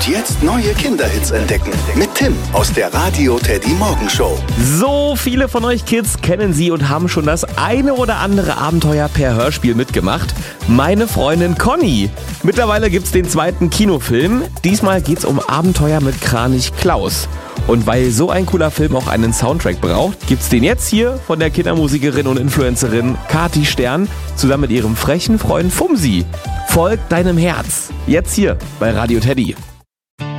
Und jetzt neue Kinderhits entdecken mit Tim aus der Radio Teddy Morgenshow. So viele von euch Kids kennen sie und haben schon das eine oder andere Abenteuer per Hörspiel mitgemacht. Meine Freundin Conny. Mittlerweile gibt's den zweiten Kinofilm. Diesmal geht's um Abenteuer mit Kranich Klaus. Und weil so ein cooler Film auch einen Soundtrack braucht, gibt's den jetzt hier von der Kindermusikerin und Influencerin Kati Stern zusammen mit ihrem frechen Freund Fumsi. Folgt deinem Herz. Jetzt hier bei Radio Teddy.